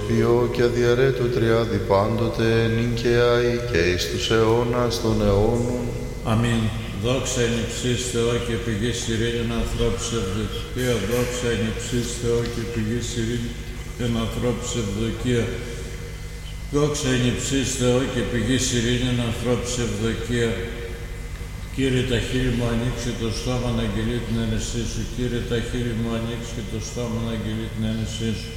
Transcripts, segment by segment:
Θεοτόκιο και αδιαρέτου τριάδι πάντοτε νίκαια και εις τους αιώνας των αιώνων. Αμήν. Δόξα εν υψής Θεό και πηγής ειρήνην ανθρώπους ευδοκία. Δόξα εν υψής Θεό και πηγής ειρήνην ανθρώπους ευδοκία. Δόξα εν υψής Θεό και πηγής ειρήνην ανθρώπους ευδοκία. Κύριε, τα χείλη μου ανοίξει το στόμα να αγγελεί την ένεσή σου. Κύριε, τα χείλη μου ανοίξει το στόμα να αγγελεί την ένεσή σου.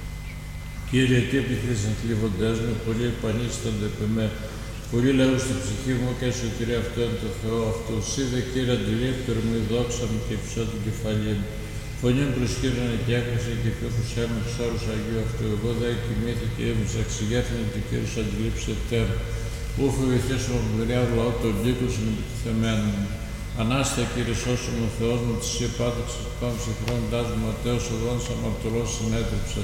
Κύριε, τι επιθύσαν θλίβοντές μου, πολλοί επανίστανται επ' εμέ. Πολλοί λέγουν στην ψυχή μου και σωτηρία αυτό είναι το Θεό αυτό. Είδε, Κύριε, αντιλήπτερ μου η δόξα μου και υψώ την κεφαλή μου. Φωνή μου προσκύρωνε και έκρασε και φύγους έμου τους όρους Αγίου αυτού. Εγώ δε κοιμήθηκε έμεις, εξηγέρθηνε του Κύριος αντιλήψετε μου. Ού φοβηθείς μου από μοιριά λαό των λύκων συνεπιτιθεμένων μου. Ανάστα, Κύριε, σώσου μου ο Θεός μου, της επάταξης του πάμε συγχρόνητάς μου, Ματέος οδόν αμαρτωλός συνέτρεψα.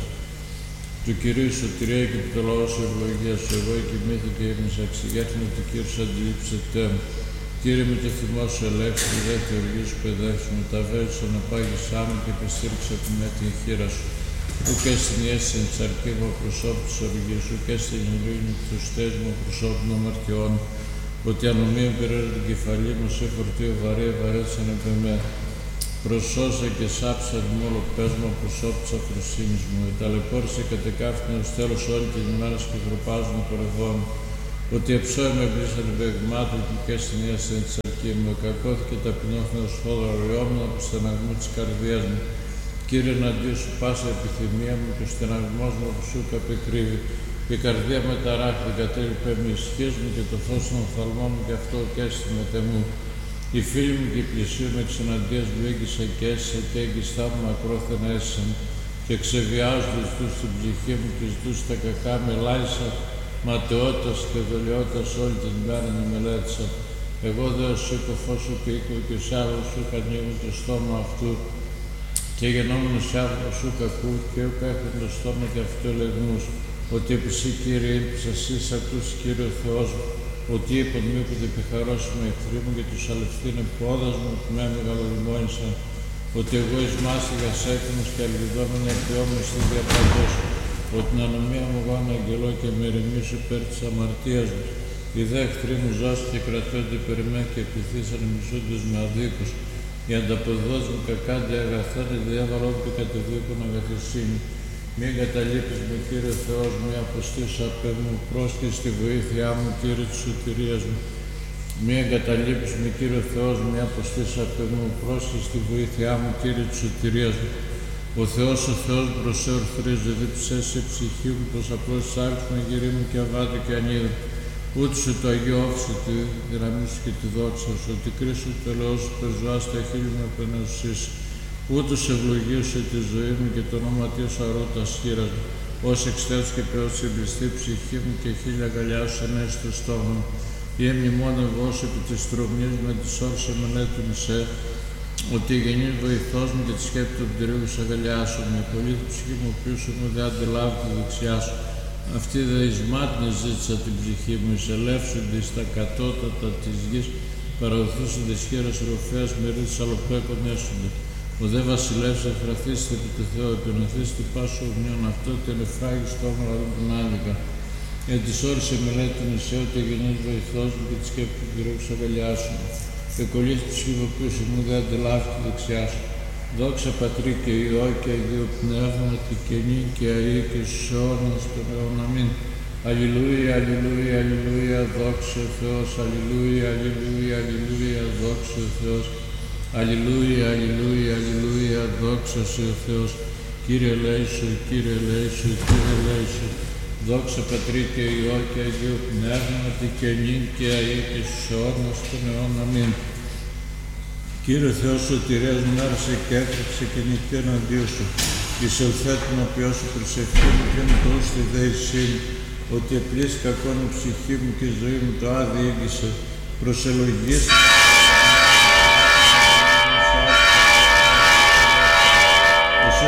Του Κυρίου σωτηρία και του λαό σου ευλογία σου. Εγώ κοιμήθηκε έμεις, εξηγέρθηνε του Κύριος αντιλήψετε μου. Κύριε, με το θυμό σου ελέγξου, δε τη οργή σου παιδεύσου, με τα βέλη σου αναπάγησά μου και επιστήριξε από με την χείρα σου. Ού και στην ιέση εν τσαρκή μου προσώπου της οργής σου, και στην ειρήνη του στές μου προσώπου των αμαρτιών. Ότι ανομία πήρε την κεφαλή μου, σε φορτίο βαρύ, βαρέτσαν επ' εμέ. Προσώσε και σάψα μου όλο πες μου προσώπου της αφροσύνης μου. Εταλαιπώρησε κατεκάφθηνε ως τέλος όλη την ημέρα και γροπάζουν πορευών. Ότι εψώει με πλήσαν υπεγμάτων και στην ιέση εν τσαρκή μου. Εκακώθηκε ταπεινόφθηνος φόδωριόμουν από στεναγμού της καρδιάς μου. Κύριε, εναντίον σου πάσα επιθυμία μου και ο στεναγμός μου που σου καπεκρύβει. Και η καρδία με ταράχθη κατέλειπε με ισχύς μου και το φως των οφθαλμών μου και αυτό και έστειμε τεμού. Οι φίλοι μου και οι πλησίοι με εξεναντίας μου έγκυσα και έσαι και έγκυστά μου ακρόθεν έσαν. Και ξεβιάζοντας τους στην ψυχή μου και ζητούς τα κακά με λάισα, ματαιότητας και δολιότητας όλη την μέρα να μελέτησα. Εγώ δε ως οίκο φως σου και οίκο και ως άβρος σου ανοίγουν το στόμα αυτού. Και γεννόμενο άβρο σου κακού και έχουν το στόμα και αυτό ελεγμούς. Ότι επί εσύ, Κύριε, ήλπισα εσείς αυτούς, Κύριε ο Θεός μου, ότι είπαν μήποτε επιχαρώσουμε εχθροί μου και τους αλευθύνε πόδας μου που με μεγαλοδημόνησαν. Ότι εγώ εις μάστιγας έκρινος και αλβιδόμενοι απειόμουν στη διαπαντός. Ότι την ανομία μου γάνω αγγελώ και με ηρεμήσω υπέρ της αμαρτίας μου. Οι δε εχθροί μου ζώσουν και κρατώνται περί με και επιθύσαν μισούντες με αδίκους. Οι ανταποδός μου κακάντε αγαθά τη διάβαλό και κατεδίκουν αγαθησύνη. Μην καταλείπεις με, Κύριε Θεός μου, η αποστήσα απ' μου, πρόσχεσαι στη βοήθειά μου, Κύριε της σωτηρίας μου. Μην εγκαταλείπεις με, Κύριε Θεός μου, η αποστήσα απ' μου, πρόσχεσαι στη βοήθειά μου, Κύριε της σωτηρίας μου. Ο Θεός μου προσεορθρίζει, δίψε σε ψυχή μου, πως απλώς άρχισμα γυρί μου και αβάτο και ανίδω. Ούτε σου το Αγίο όφησε τη γραμμή σου και τη δόξα σου, ότι κρίσου το Θεό σου πεζουά στα χείλη μου επενεωσής. Ούτως ευλογίωσε τη ζωή μου και το όνομα Τίου αρώτα σχήρας μου. Ως εξτέλους και πέος συμπληστή ψυχή μου και χίλια αγκαλιά σου ενέσει στο στόμα μου. Ή μνημόνευό σου επί της τρομνής με τις όρους εμενέτουν σε, ότι η γενής βοηθός μου και τη σκέπη του πτυρίου σου αγκαλιά σου. Με πολύ την ψυχή μου πίσω μου δε αντιλάβει τη δεξιά σου. Αυτή δε εις μάτνη ζήτησα την ψυχή μου, εισελεύσονται στα κατώτατα της γης, παραδοθούσονται σχέρας ροφέας μερίδες αλλοπέκων έσονται. Ο δε βασιλεύς εφραθήστε επί του Θεού, επενεθήστε πάσο ομοιών αυτό, την εφράγει στο όμορα τον άδικα. Εν της όρης εμελέτην εσέ, ότι γεννής βοηθός μου και τη σκέπη του πτυρίου σου αγκαλιά σου. Εκολύθη ψυχή μου πίσω μου, δε αντιλάβει τη δεξιά σου. Δόξα Πατρί και Υιό και Αγίου Πνεύματι και νυν και αεί και στους αιώνας των αιώνων. Αμήν. Αλληλούια, αλληλούια, αλληλούια, δόξα ο Θεός. Αλληλούια, αλληλούια, αλληλούια, δόξα ο Θεός. Αλληλούια, αλληλούια, αλληλούια, δόξα ο Θεός. Κύριε ελέησον, Κύριε ελέησον, Κύριε ελέησον. Δόξα Πατρί και Υιό και Αγίου Πνεύματι και νυν και αεί και στους αιώνας των αιώνων. Αμήν. Κύριε Θεός σωτηρίας μου, άρεσε και έκρυψε και νυχτή εναντίον σου. Εισελθέτουν ο Ποιός σου προσευχή μου και μου τούς στη δέησή μου, ότι επλήσει κακόν η ψυχή μου και η ζωή μου το άδει ήγγισε. Προσελογής